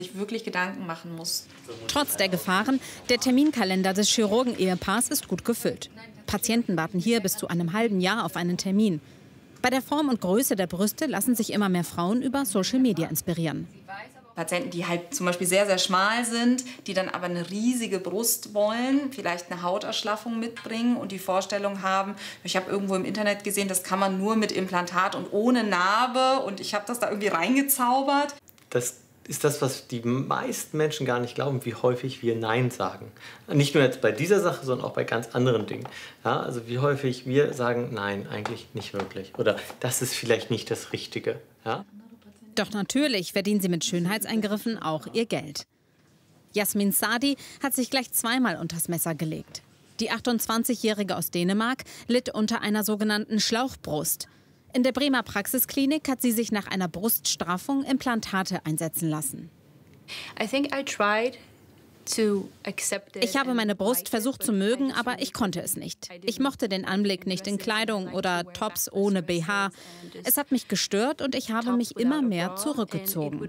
sich wirklich Gedanken machen muss. Trotz der Gefahren, der Terminkalender des Chirurgen-Ehepaars ist gut gefüllt. Patienten warten hier bis zu einem halben Jahr auf einen Termin. Bei der Form und Größe der Brüste lassen sich immer mehr Frauen über Social Media inspirieren. Patienten, die halt zum Beispiel sehr, sehr schmal sind, die dann aber eine riesige Brust wollen, vielleicht eine Hauterschlaffung mitbringen und die Vorstellung haben, ich habe irgendwo im Internet gesehen, das kann man nur mit Implantat und ohne Narbe und ich habe das da irgendwie reingezaubert. Das ist das, was die meisten Menschen gar nicht glauben, wie häufig wir Nein sagen. Nicht nur jetzt bei dieser Sache, sondern auch bei ganz anderen Dingen. Ja, also wie häufig wir sagen, nein, eigentlich nicht wirklich. Oder das ist vielleicht nicht das Richtige. Ja? Doch natürlich verdienen sie mit Schönheitseingriffen auch ihr Geld. Jasmin Sadi hat sich gleich zweimal unters Messer gelegt. Die 28-Jährige aus Dänemark litt unter einer sogenannten Schlauchbrust. In der Bremer Praxisklinik hat sie sich nach einer Bruststraffung Implantate einsetzen lassen. Ich habe meine Brust versucht zu mögen, aber ich konnte es nicht. Ich mochte den Anblick nicht in Kleidung oder Tops ohne BH. Es hat mich gestört und ich habe mich immer mehr zurückgezogen.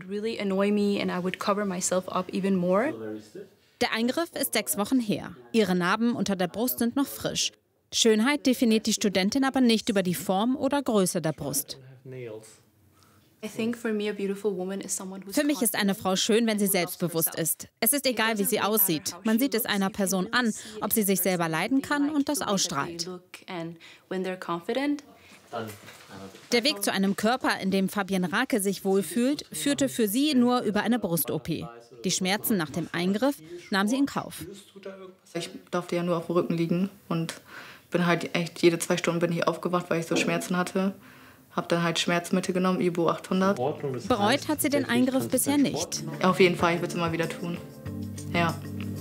Der Eingriff ist 6 Wochen her. Ihre Narben unter der Brust sind noch frisch. Schönheit definiert die Studentin aber nicht über die Form oder Größe der Brust. Für mich ist eine Frau schön, wenn sie selbstbewusst ist. Es ist egal, wie sie aussieht. Man sieht es einer Person an, ob sie sich selber leiden kann und das ausstrahlt. Der Weg zu einem Körper, in dem Fabienne Rake sich wohlfühlt, führte für sie nur über eine Brust-OP. Die Schmerzen nach dem Eingriff nahm sie in Kauf. Ich durfte ja nur auf dem Rücken liegen und bin halt echt jede 2 Stunden bin ich aufgewacht, weil ich so Schmerzen hatte. Habe dann halt Schmerzmittel genommen, Ibo 800. Bereut hat sie den Eingriff bisher nicht. Auf jeden Fall, ich würde es immer wieder tun. Ja.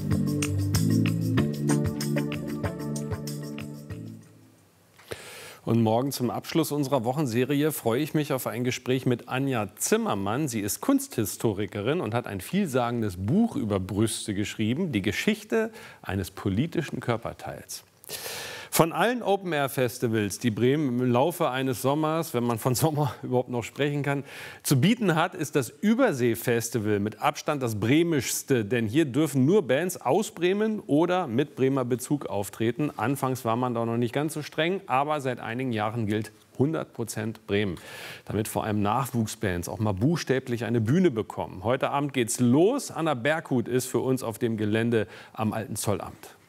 Und morgen zum Abschluss unserer Wochenserie freue ich mich auf ein Gespräch mit Anja Zimmermann. Sie ist Kunsthistorikerin und hat ein vielsagendes Buch über Brüste geschrieben, die Geschichte eines politischen Körperteils. Von allen Open-Air-Festivals, die Bremen im Laufe eines Sommers, wenn man von Sommer überhaupt noch sprechen kann, zu bieten hat, ist das Übersee-Festival mit Abstand das bremischste. Denn hier dürfen nur Bands aus Bremen oder mit Bremer Bezug auftreten. Anfangs war man da noch nicht ganz so streng, aber seit einigen Jahren gilt 100% Bremen. Damit vor allem Nachwuchsbands auch mal buchstäblich eine Bühne bekommen. Heute Abend geht's los. Anna Berghut ist für uns auf dem Gelände am Alten Zollamt.